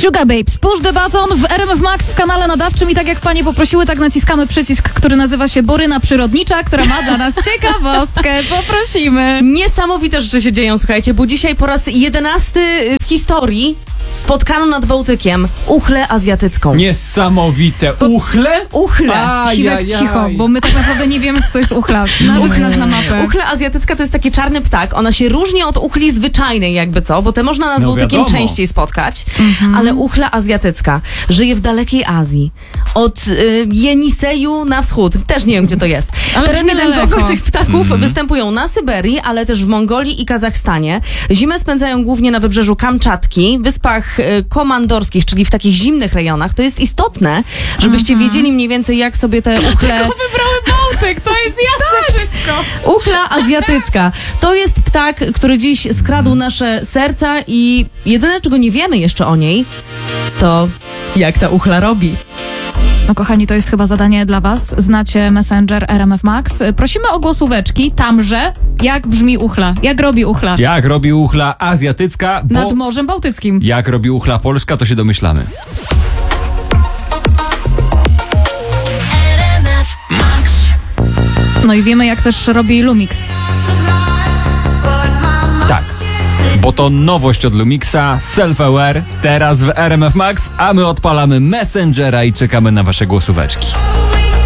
Sugar Babes, push the button w RMF Max w kanale nadawczym i tak jak panie poprosiły, tak naciskamy przycisk, który nazywa się Boryna Przyrodnicza, która ma dla nas ciekawostkę. Poprosimy. Niesamowite rzeczy się dzieją, słuchajcie, bo dzisiaj po raz 11 w historii spotkano nad Bałtykiem uchlę azjatycką. Niesamowite. Uchle? Uchlę. Siwek, cicho, bo my tak naprawdę nie wiemy, co to jest uchla. Narzuć nas na mapę. Uchla azjatycka to jest taki czarny ptak. Ona się różni od uchli zwyczajnej jakby co, bo te można nad Bałtykiem wiadomo. częściej spotkać. Ale uchla azjatycka żyje w dalekiej Azji. Od Jeniseju na wschód. Też nie wiem, gdzie to jest. Ale Tereny brzmi lękowe daleko. tych ptaków występują na Syberii, ale też w Mongolii i Kazachstanie. Zimę spędzają głównie na wybrzeżu Kamczatki, wyspach komandorskich, czyli w takich zimnych rejonach. To jest istotne, żebyście wiedzieli mniej więcej, jak sobie te uchle... Wybrały Bałtyk, to jest jasne wszystko. Uchla azjatycka. To jest ptak, który dziś skradł nasze serca i jedyne, czego nie wiemy jeszcze o niej, to jak ta uchla robi. No kochani, to jest chyba zadanie dla was. Znacie Messenger RMF Max. Prosimy o głosóweczki tamże. Jak brzmi uchla? Jak robi uchla? Jak robi uchla azjatycka? Bo Nad Morzem Bałtyckim. jak robi uchla polska, to się domyślamy. No i wiemy, jak też robi Lumix. Tak. Bo to nowość od Lumixa, Self-Aware, teraz w RMF Max, a my odpalamy Messengera i czekamy na wasze głosóweczki.